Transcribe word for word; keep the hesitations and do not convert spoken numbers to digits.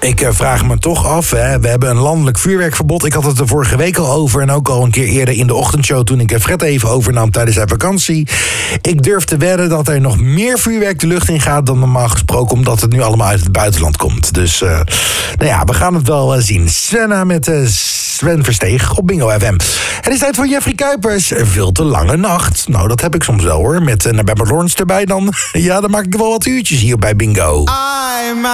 Ik uh, vraag me toch af, hè. We hebben een landelijk vuurwerkverbod. Ik had het er vorige week al over en ook al een keer eerder in de ochtendshow toen ik Fred even overnam tijdens zijn vakantie. Ik durf te wedden dat er nog meer vuurwerk de lucht in gaat dan normaal gesproken, omdat het nu allemaal uit het buitenland komt. Dus, uh, nou ja, we gaan het wel uh, zien. Svenna met uh, Sven Versteeg op Bingo F M. Het is tijd voor Jeffrey Kuipers. Veel te lange nacht. Nou, dat heb ik soms wel hoor. Met uh, Barbara Lawrence erbij dan. Ja, dan maak ik wel wat uurtjes hier bij Bingo. I'm